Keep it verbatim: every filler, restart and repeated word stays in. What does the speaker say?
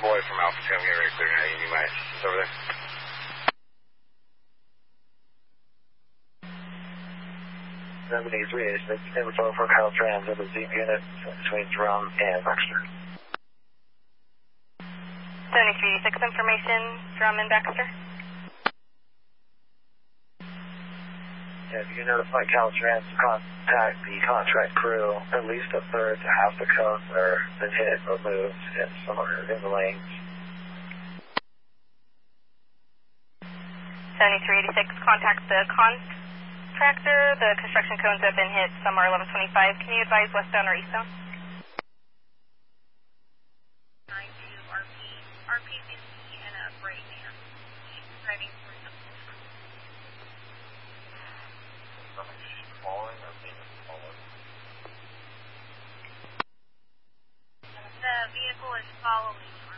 boy from Alpha two. I'm getting ready to clear now. You need my assistance over there? seventy-three eighty-six, info for Caltrans of the Z unit between Drum and Baxter. seventy-three eighty-six information, Drum and Baxter. If you notify Caltrans to contact the contract crew, at least a third to half the cones are been hit or moved and some are in the lanes. seventy-three eighty-six, contact the contractor. The construction cones have been hit. Some are eleven twenty-five. Can you advise westbound or eastbound? nine two R P, R P fifty and a gray van. Driving towards the Following or being followed? The vehicle is following